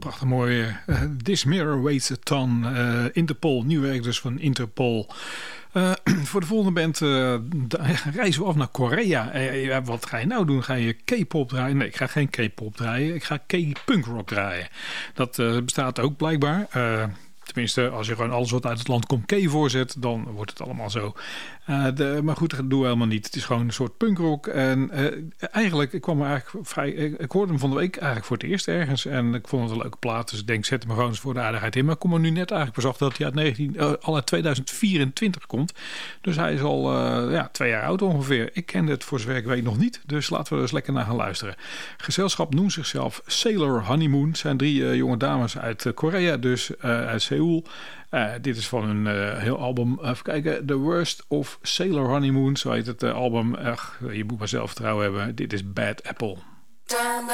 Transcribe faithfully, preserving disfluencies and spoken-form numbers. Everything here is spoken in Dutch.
prachtig mooi. Uh, This Mirror Weighs a Ton. Uh, Interpol, nieuw werk dus van Interpol. Uh, voor de volgende band uh, reizen we af naar Korea. Uh, wat ga je nou doen? Ga je K-pop draaien? Nee, ik ga geen K-pop draaien. Ik ga K-punk rock draaien. Dat uh, bestaat ook blijkbaar. Uh, Tenminste, als je gewoon alles wat uit het land komt K voorzet, dan wordt het allemaal zo. Uh, de, maar goed, dat doen we helemaal niet. Het is gewoon een soort punkrock. En uh, eigenlijk, ik kwam er eigenlijk vrij... Ik, ik hoorde hem van de week eigenlijk voor het eerst ergens. En ik vond het een leuke plaat. Dus ik denk, zet hem gewoon eens voor de aardigheid in. Maar ik kom er nu net eigenlijk pas achter dat hij uit negentien, uh, al uit tweeduizend vierentwintig komt. Dus hij is al uh, ja, twee jaar oud ongeveer. Ik kende het voor zover ik weet nog niet. Dus laten we er eens lekker naar gaan luisteren. Gezelschap noemt zichzelf Sailor Honeymoon. Het zijn drie uh, jonge dames uit uh, Korea, dus uh, uit Seoul. Uh, dit is van een uh, heel album. Even kijken. The Worst of Sailor Honeymoon. Zo heet het uh, album. Ach, je moet maar zelfvertrouwen hebben. Dit is Bad Apple.